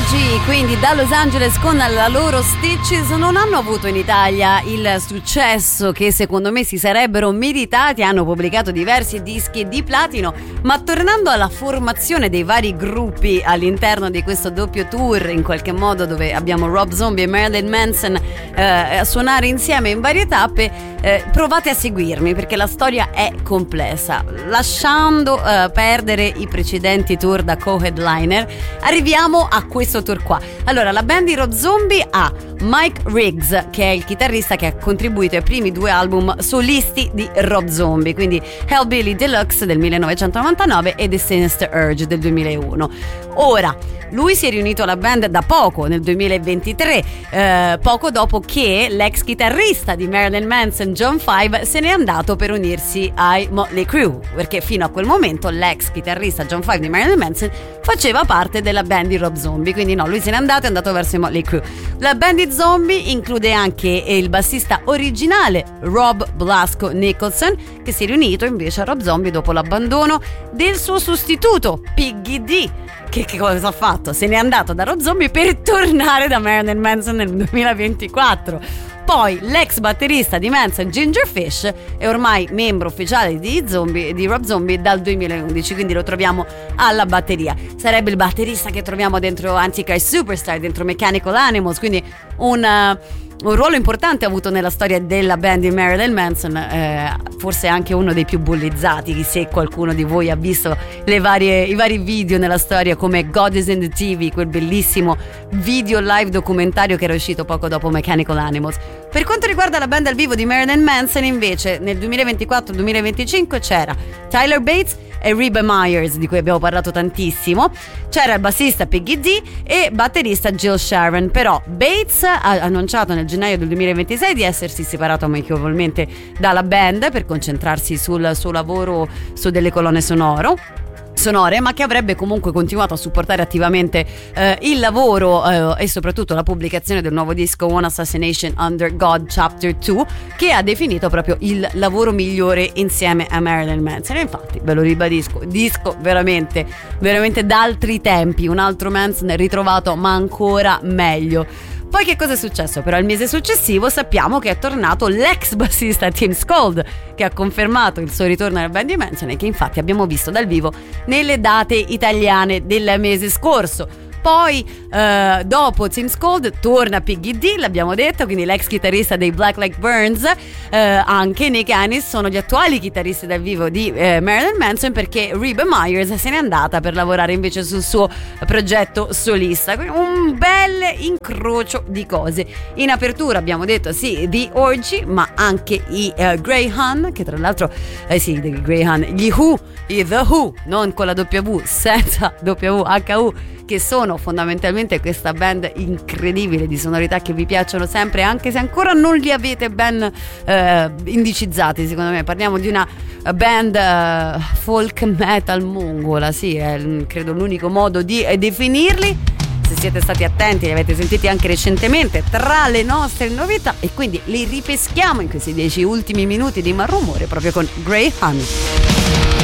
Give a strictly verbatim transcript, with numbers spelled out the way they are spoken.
G, quindi da Los Angeles con la loro Stitches, non hanno avuto in Italia il successo che secondo me si sarebbero meritati, hanno pubblicato diversi dischi di platino, ma tornando alla formazione dei vari gruppi all'interno di questo doppio tour, in qualche modo dove abbiamo Rob Zombie e Marilyn Manson eh, a suonare insieme in varie tappe, eh, provate a seguirmi perché la storia è complessa. Lasciando eh, perdere i precedenti tour da co-headliner, arriviamo a questo tour qua. Allora, la band di Rob Zombie ha Mike Riggs, che è il chitarrista che ha contribuito ai primi due album solisti di Rob Zombie, quindi Hellbilly Deluxe del millenovecentonovantanove e The Sinister Urge del duemilauno. Ora, lui si è riunito alla band da poco, nel duemilaventitré, eh, poco dopo che l'ex chitarrista di Marilyn Manson, John Five, se n'è andato per unirsi ai Motley Crue, perché fino a quel momento l'ex chitarrista John Five di Marilyn Manson faceva parte della band di Rob Zombie, quindi no, lui se n'è andato e è andato verso i Motley Crue. La band di Zombie include anche il bassista originale Rob Blasco Nicholson, che si è riunito invece a Rob Zombie dopo l'abbandono del suo sostituto Piggy D. Che, che cosa ha fatto? Se n'è andato da Rob Zombie per tornare da Marilyn Manson nel duemilaventiquattro. Poi l'ex batterista di Manson, Ginger Fish, è ormai membro ufficiale di, Zombie, di Rob Zombie dal duemilaundici, quindi lo troviamo alla batteria. Sarebbe il batterista che troviamo dentro Antichrist Superstar, dentro Mechanical Animals, quindi un... Uh, un ruolo importante ha avuto nella storia della band di Marilyn Manson, eh, forse anche uno dei più bullizzati, se qualcuno di voi ha visto le varie, i vari video nella storia come God is in the T V, quel bellissimo video live documentario che era uscito poco dopo Mechanical Animals. Per quanto riguarda la band dal vivo di Marilyn Manson, invece nel duemilaventiquattro duemilaventicinque c'era Tyler Bates e Reba Myers, di cui abbiamo parlato tantissimo, c'era il bassista Piggy D e batterista Jill Sharon. Però Bates ha annunciato nel gennaio del duemilaventisei di essersi separato amichevolmente dalla band per concentrarsi sul suo lavoro su delle colonne sonoro sonore, ma che avrebbe comunque continuato a supportare attivamente eh, il lavoro eh, e soprattutto la pubblicazione del nuovo disco One Assassination Under God Chapter due, che ha definito proprio il lavoro migliore insieme a Marilyn Manson. E infatti, ve lo ribadisco, disco veramente veramente d'altri tempi, un altro Manson ritrovato ma ancora meglio. Poi che cosa è successo? Però il mese successivo sappiamo che è tornato l'ex bassista Tim Skold, che ha confermato il suo ritorno alla band di Manson e che infatti abbiamo visto dal vivo nelle date italiane del mese scorso. Poi eh, dopo Tim Skold torna Piggy D, l'abbiamo detto, quindi l'ex chitarrista dei Black Like Burns, eh, anche Nick Anis sono gli attuali chitarristi dal vivo di eh, Marilyn Manson, perché Reba Myers se n'è andata per lavorare invece sul suo progetto solista. Quindi un bel incrocio di cose. In apertura abbiamo detto sì The Orgy, ma anche i uh, Greyhound, che tra l'altro eh sì, The Greyhound, gli Who, i The Who, non con la W, senza W H U, che sono fondamentalmente questa band incredibile di sonorità che vi piacciono sempre, anche se ancora non li avete ben eh, indicizzati. Secondo me parliamo di una band eh, folk metal mongola, sì, è credo l'unico modo di eh, definirli. Se siete stati attenti li avete sentiti anche recentemente tra le nostre novità, e quindi li ripeschiamo in questi dieci ultimi minuti di Malrumore proprio con Greyhound.